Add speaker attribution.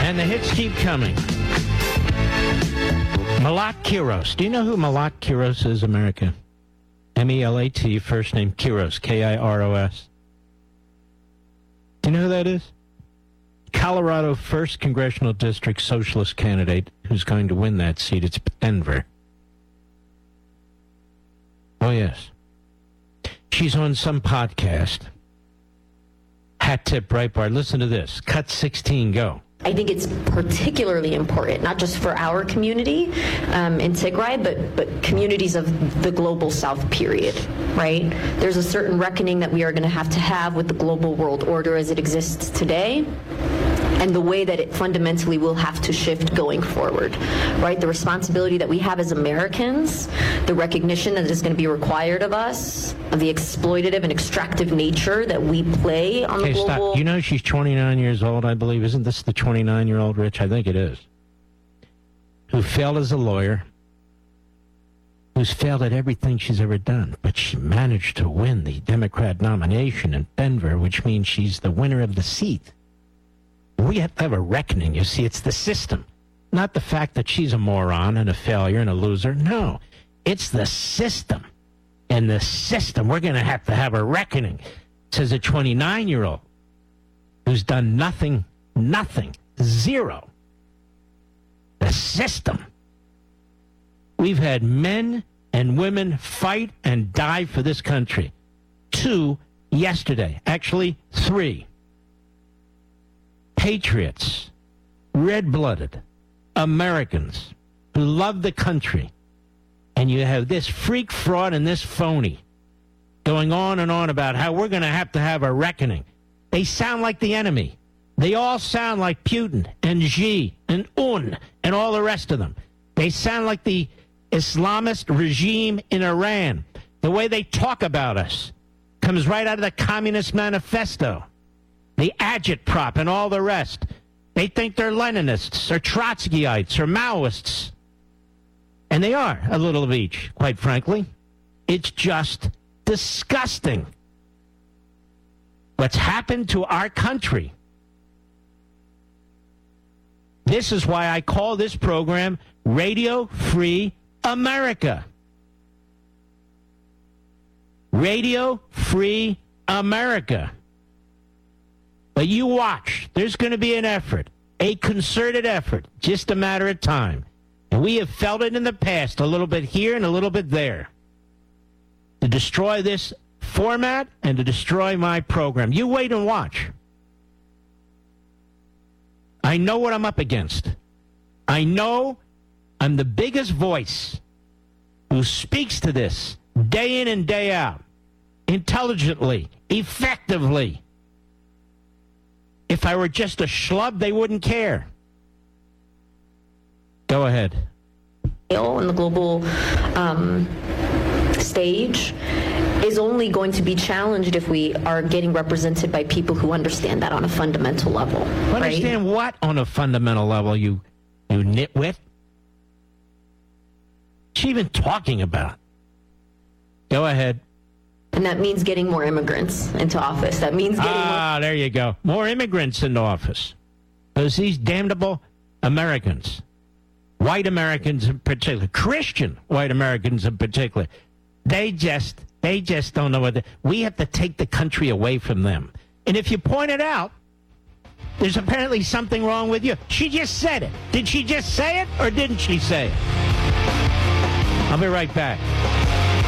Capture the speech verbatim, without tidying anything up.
Speaker 1: And the hits keep coming. Melat Kiros. Do you know who Melat Kiros is, America? M E L A T, first name Kiros, K I R O S. Do you know who that is? Colorado first Congressional District Socialist candidate who's going to win that seat. It's Denver. Oh, yes. She's on some podcast. Hat tip, Breitbart. Listen to this. Cut sixteen, go.
Speaker 2: I think it's particularly important, not just for our community um, in Tigray, but, but communities of the global south, period, right? There's a certain reckoning that we are going to have to have with the global world order as it exists today, and the way that it fundamentally will have to shift going forward, right? The responsibility that we have as Americans, the recognition that is going to be required of us, of the exploitative and extractive nature that we play on
Speaker 1: okay,
Speaker 2: the global...
Speaker 1: Stop. You know she's twenty-nine years old, I believe. Isn't this the twenty-nine-year-old, Rich? I think it is. Who failed as a lawyer, who's failed at everything she's ever done, but she managed to win the Democrat nomination in Denver, which means she's the winner of the seat. We have to have a reckoning. You see, it's the system, not the fact that she's a moron and a failure and a loser. No, it's the system. And the system, we're going to have to have a reckoning, says a twenty-nine-year-old who's done nothing, nothing, zero. The system. We've had men and women fight and die for this country. Two yesterday, actually three. Patriots, red-blooded Americans who love the country. And you have this freak fraud and this phony going on and on about how we're going to have to have a reckoning. They sound like the enemy. They all sound like Putin and Xi and Un and all the rest of them. They sound like the Islamist regime in Iran. The way they talk about us comes right out of the Communist Manifesto. The agitprop and all the rest. They think they're Leninists or Trotskyites or Maoists. And they are, a little of each, quite frankly. It's just disgusting what's happened to our country. This is why I call this program Radio Free America. Radio Free America. But you watch. There's going to be an effort, a concerted effort, just a matter of time. And we have felt it in the past, a little bit here and a little bit there, to destroy this format and to destroy my program. You wait and watch. I know what I'm up against. I know I'm the biggest voice who speaks to this day in and day out, intelligently, effectively. If I were just a schlub, they wouldn't care. Go ahead.
Speaker 2: In the global um, stage is only going to be challenged if we are getting represented by people who understand that on a fundamental level.
Speaker 1: Understand
Speaker 2: right?
Speaker 1: What on a fundamental level, you, you nitwit? What's she even talking about? Go ahead.
Speaker 2: And that means getting more immigrants into office. That means getting
Speaker 1: Ah,
Speaker 2: more...
Speaker 1: there you go. More immigrants into office. Because these damnable Americans, white Americans in particular, Christian white Americans in particular, they just, they just don't know what they, we have to take the country away from them. And if you point it out, there's apparently something wrong with you. She just said it. Did she just say it or didn't she say it? I'll be right back.